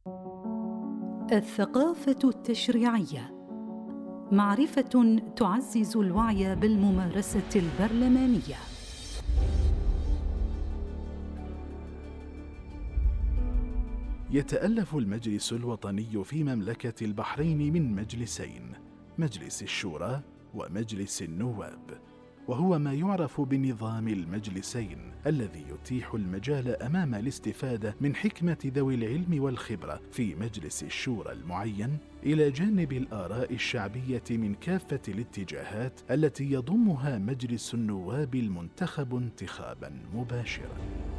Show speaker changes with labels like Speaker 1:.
Speaker 1: الثقافة التشريعية معرفة تعزز الوعي بالممارسة البرلمانية.
Speaker 2: يتألف المجلس الوطني في مملكة البحرين من مجلسين: مجلس الشورى ومجلس النواب، وهو ما يعرف بنظام المجلسين الذي يتيح المجال أمام الاستفادة من حكمة ذوي العلم والخبرة في مجلس الشورى المعين، إلى جانب الآراء الشعبية من كافة الاتجاهات التي يضمها مجلس النواب المنتخب انتخابا مباشرا.